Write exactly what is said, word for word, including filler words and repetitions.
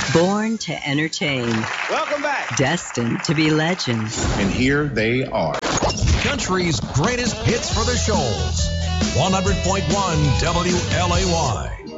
Born to entertain. Welcome back. Destined to be legends. And here they are. Country's greatest hits for the shoals. one hundred point one W L A Y.